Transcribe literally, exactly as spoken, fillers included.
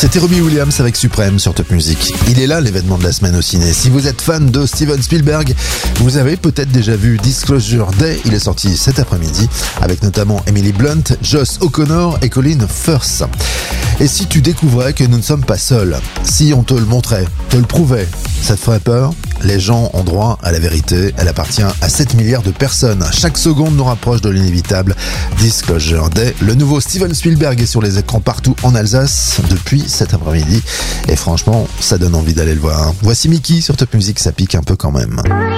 C'était Robbie Williams avec Suprême sur Top Music. Il est là l'événement de la semaine au ciné. Si vous êtes fan de Steven Spielberg, vous avez peut-être déjà vu Disclosure Day. Il est sorti cet après-midi avec notamment Emily Blunt, Joss O'Connor et Colin Firth. Et si tu découvrais que nous ne sommes pas seuls, si on te le montrait, te le prouvait, ça te ferait peur ? Les gens ont droit à la vérité, elle appartient à sept milliards de personnes. Chaque seconde nous rapproche de l'inévitable. Disclosure Day, le nouveau Steven Spielberg est sur les écrans partout en Alsace depuis cet après-midi. Et franchement, ça donne envie d'aller le voir. Voici Mickey sur Top Music, ça pique un peu quand même.